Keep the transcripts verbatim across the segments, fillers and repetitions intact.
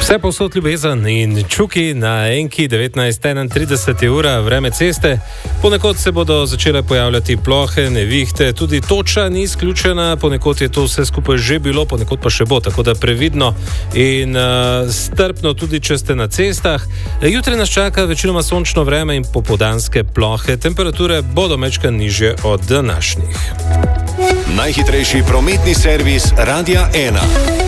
Vse povsod ljubezen in čuki na Enki devetnajst enaintrideset ura vreme ceste. Ponekod se bodo začele pojavljati plohe, nevihte, tudi toča ni izključena, ponekod je to vse skupaj že bilo, ponekod pa še bo, tako da previdno in uh, strpno tudi, če ste na cestah. Jutri nas čaka večinoma sončno vreme in popoldanske plohe, temperature bodo mečkaj nižje od današnjih. Najhitrejši prometni servis Radia ena.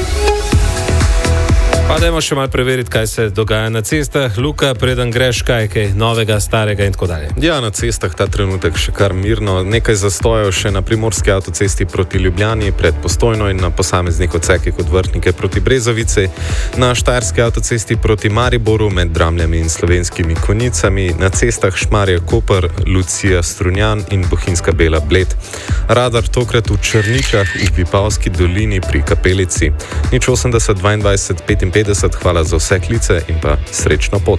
Pa dajmo še malo preveriti, kaj se dogaja na cestah. Luka, preden greš, kaj kaj novega, starega in tako dalje. Ja, na cestah ta trenutek še kar mirno. Nekaj zastojev še na primorski avtocesti proti Ljubljani, pred Postojno in na posameznih odsekih od Vrhnike proti Brezovici, na štajerski avtocesti proti Mariboru med Dramljami in Slovenskimi Konjicami, na cestah Šmarje-Koper, Lucija Strunjan in Bohinjska Bela Bled. Radar tokrat v Črnikah v Vipavski dolini pri Kapelici. Nič osemdeset dvaindvajset petinpetdeset, hvala za vse klice in pa srečno pot.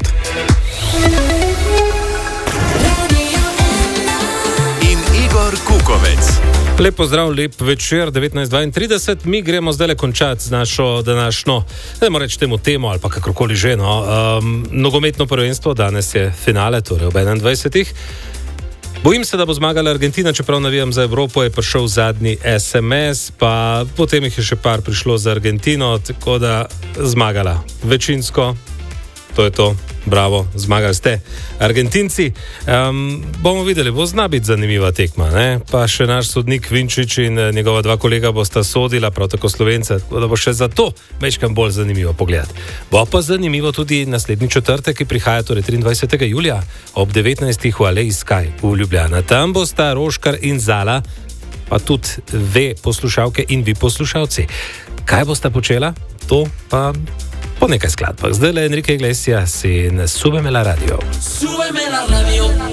In Igor Kukovec. Lep pozdrav, lep večer, devetnajst dvaintrideset. Mi gremo zdaj le končati z našo današnjo, ne morem reči temu temo ali pa kakorkoli že, no, um, nogometno prvenstvo. Danes je finale, torej ob enaindvajsetih. Bojim se, da bo zmagala Argentina, čeprav navijam za Evropo, je prišel zadnji es em es, pa potem jih je še par prišlo za Argentino, tako da zmagala večinsko. To je to, bravo, zmagali ste Argentinci. Um, bomo videli, bo zna biti zanimiva tekma, ne? Pa še naš sodnik Vinčič in njegova dva kolega bosta sodila, prav tako Slovence, tako da bo še zato večkrat bolj zanimivo pogledati. Bo pa zanimivo tudi naslednji četrtek, ki prihaja, torej triindvajsetega julija ob devetnajstih v Aleji Sky v Ljubljana. Tam bosta Roškar in Zala, pa tudi ve poslušalke in vi poslušalci. Kaj bosta počela? To pa po nekaj skladbah. Zdaj le Enrique Iglesias in Súbeme la radio. Súbeme la radio.